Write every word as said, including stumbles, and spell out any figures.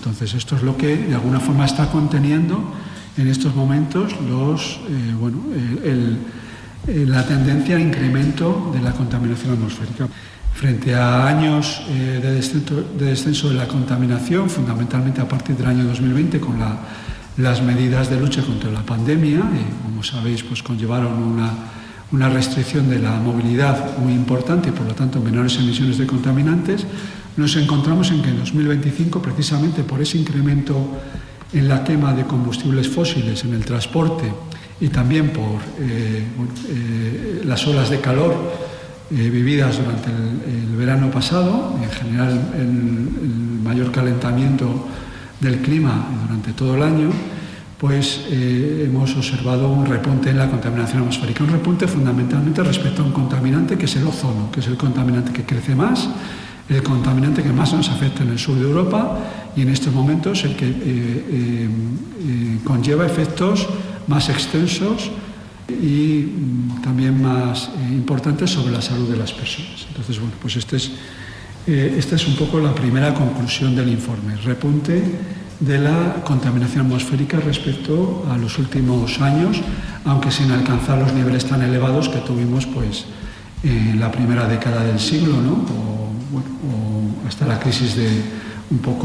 Entonces, esto es lo que de alguna forma está conteniendo en estos momentos los, eh, bueno, el, el, la tendencia al incremento de la contaminación atmosférica. Frente a años eh, de, descenso, de descenso de la contaminación, fundamentalmente a partir del año dos mil veinte, con la, las medidas de lucha contra la pandemia, eh, como sabéis, pues conllevaron una, una restricción de la movilidad muy importante y, por lo tanto, menores emisiones de contaminantes, nos encontramos en que en dos mil veinticinco, precisamente por ese incremento en la quema de combustibles fósiles en el transporte y también por eh, bueno, eh, las olas de calor Eh, vividas durante el, el verano pasado, en general el, el mayor calentamiento del clima durante todo el año, pues eh, hemos observado un repunte en la contaminación atmosférica, un repunte fundamentalmente respecto a un contaminante que es el ozono, que es el contaminante que crece más, el contaminante que más nos afecta en el sur de Europa y en estos momentos el que eh, eh, eh, conlleva efectos más extensos y también más eh, importantes sobre la salud de las personas. Entonces, bueno, pues este es, eh, esta es un poco la primera conclusión del informe, repunte de la contaminación atmosférica respecto a los últimos años, aunque sin alcanzar los niveles tan elevados que tuvimos pues, en la primera década del siglo, ¿no? o, bueno, o hasta la crisis de un poco